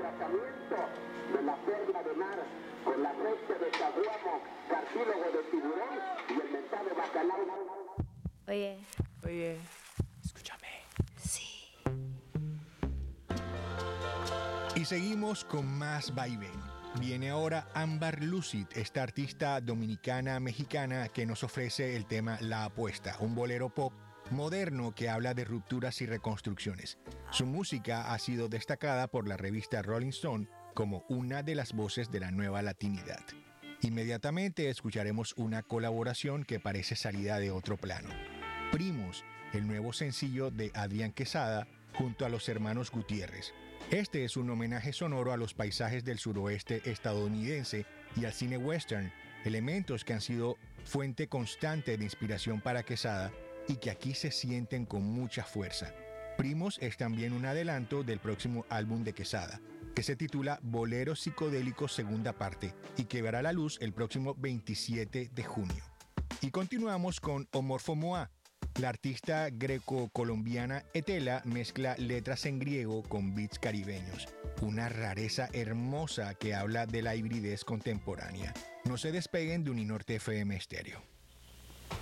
tratamiento de la perla de mar con la aceite de caguamo, cartílago de tiburón y el mentado bacalao. Oye, escúchame. Sí. Y seguimos con más vaivén. Viene ahora Ámbar Lucid, esta artista dominicana-mexicana que nos ofrece el tema La Apuesta, un bolero pop moderno que habla de rupturas y reconstrucciones. Su música ha sido destacada por la revista Rolling Stone como una de las voces de la nueva latinidad. Inmediatamente escucharemos una colaboración que parece salida de otro plano. Primos, el nuevo sencillo de Adrián Quesada junto a los hermanos Gutiérrez. Este es un homenaje sonoro a los paisajes del suroeste estadounidense y al cine western, elementos que han sido fuente constante de inspiración para Quesada y que aquí se sienten con mucha fuerza. Primos es también un adelanto del próximo álbum de Quesada, que se titula Boleros Psicodélicos Segunda Parte y que verá la luz el próximo 27 de junio. Y continuamos con Omorfo Moa. La artista greco-colombiana Etela mezcla letras en griego con beats caribeños. Una rareza hermosa que habla de la hibridez contemporánea. No se despeguen de Uninorte FM Estéreo.